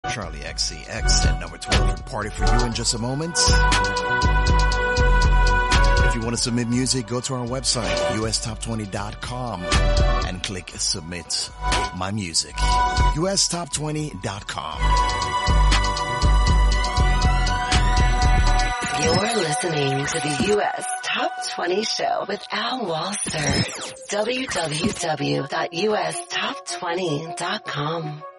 Charlie XCX at number 12. Party for you in just a moment. If you want to submit music, go to our website, ustop20.com, and click Submit My Music. ustop20.com. You're listening to the U.S. Top 20 Show with Al Walser. www.ustop20.com.